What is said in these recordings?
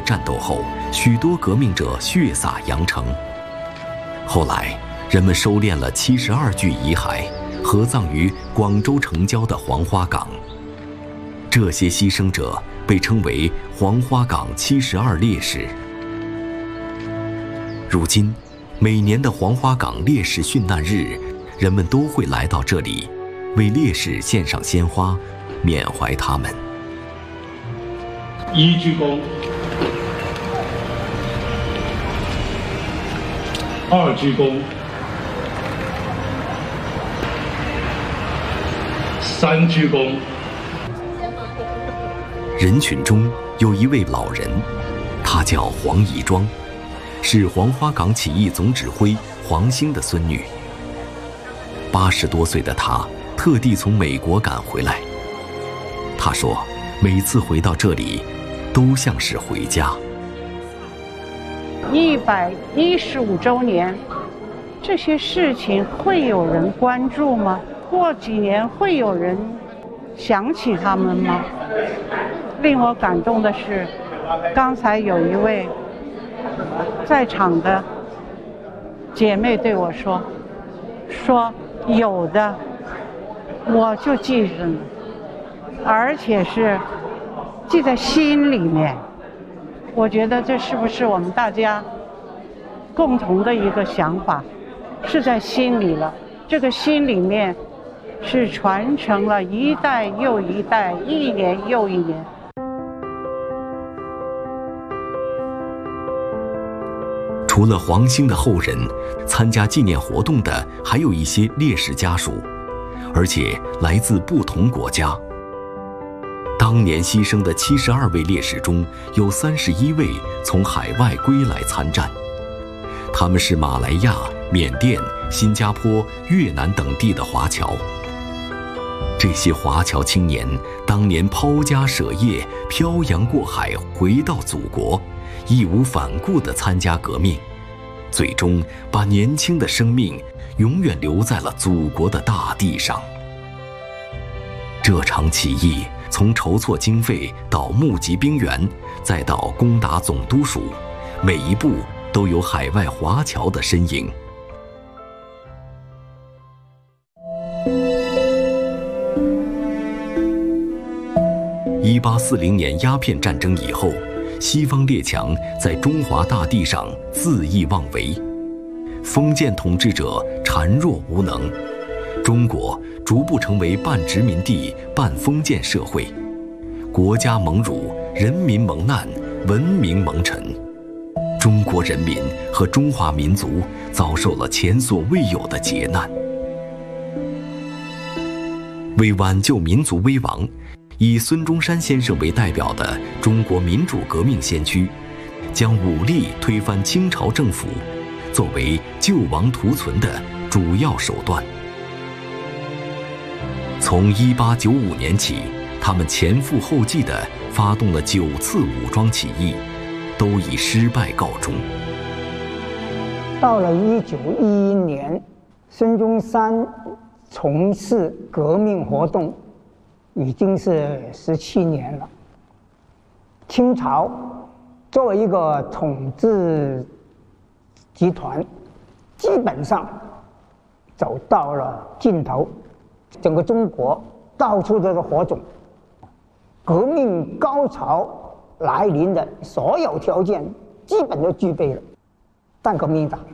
战斗后，许多革命者血洒羊城。后来，人们收敛了72具遗骸，合葬于广州城郊的黄花岗。这些牺牲者被称为黄花岗72烈士。如今，每年的黄花岗烈士殉难日，人们都会来到这里，为烈士献上鲜花，缅怀他们。 1鞠躬，2鞠躬，3鞠躬。 人群中有一位老人，他叫黄宜庄，是黄花岗起义总指挥黄兴的孙女。80多岁的她特地从美国赶回来。她说，每次回到这里，都像是回家。 115周年，这些事情会有人关注吗？过几年会有人想起他们吗？令我感动的是，刚才有一位在场的姐妹对我说有的我就记着呢，而且是记在心里面。我觉得这是不是我们大家共同的一个想法，是在心里了，这个心里面是传承了一代又一代，一年又一年。 除了黄兴的后人，参加纪念活动的还有一些烈士家属，而且来自不同国家。当年牺牲的72位烈士中，有31位从海外归来参战，他们是马来亚、缅甸、新加坡、越南等地的华侨。这些华侨青年当年抛家舍业，漂洋过海回到祖国，义无反顾地参加革命，最终把年轻的生命永远留在了祖国的大地上。这场起义从筹措经费到募集兵员，再到攻打总督署，每一步都有海外华侨的身影。1840年鸦片战争以后，西方列强在中华大地上恣意妄为，封建统治者孱弱无能，中国逐步成为半殖民地半封建社会，国家蒙辱，人民蒙难，文明蒙尘。中国人民和中华民族遭受了前所未有的劫难。为挽救民族危亡，以孙中山先生为代表的中国民主革命先驱，将武力推翻清朝政府，作为救亡图存的主要手段。从1895年起，他们前赴后继地发动了9次武装起义，都以失败告终。 到了1911年，孙中山从事革命活动已经是17年了。清朝作为一个统治集团，基本上走到了尽头，整个中国到处都是火种，革命高潮来临的所有条件基本都具备了。但革命党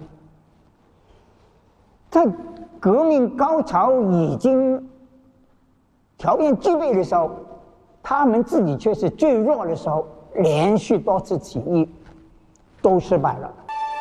在革命高潮已经条件具备的时候，他们自己却是最弱的时候，连续多次起义都失败了。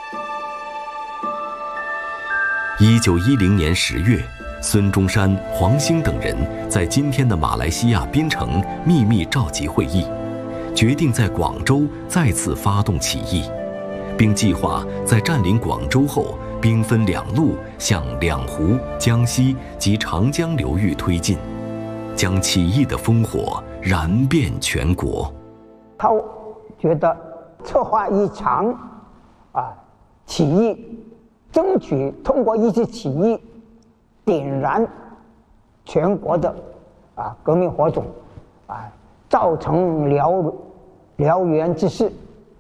1910年10月，孙中山、黄兴等人在今天的马来西亚槟城秘密召集会议，决定在广州再次发动起义，并计划在占领广州后，兵分2路向两湖、江西及长江流域推进，将起义的烽火燃遍全国。 他觉得策划一场起义，争取通过一次起义点燃全国的革命火种，造成燎原之势。